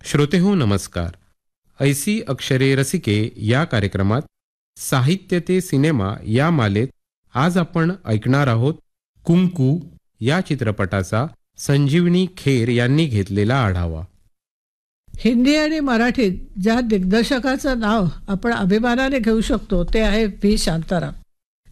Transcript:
श्रोतेहो नमस्कार. ऐसी अक्षरे रसिके या कार्यक्रमात साहित्य ते सिनेमा या मालेत आज आपण ऐकणार आहोत कुंकू या चित्रपटाचा संजीवनी खेर यांनी घेतलेला आढावा. हिंदी आणि मराठीत ज्या दिग्दर्शकाचं नाव आपण अभिमानाने घेऊ शकतो ते आहे व्ही शांताराम.